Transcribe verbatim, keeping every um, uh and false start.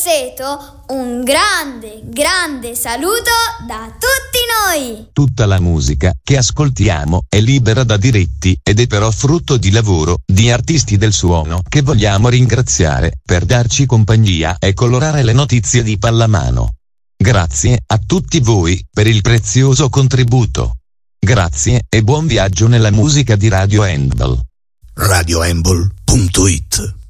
Grosseto un grande, grande saluto da tutti noi! Tutta la musica che ascoltiamo è libera da diritti ed è però frutto di lavoro di artisti del suono che vogliamo ringraziare per darci compagnia e colorare le notizie di pallamano. Grazie a tutti voi per il prezioso contributo. Grazie e buon viaggio nella musica di Radio Handball. radio handball punto it